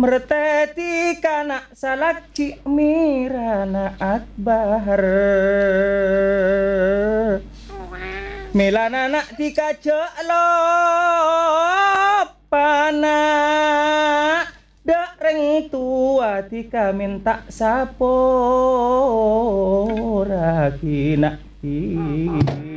merteti kana salakci mirana akbar milana tika celopana dak reng tua tika minta sapora kina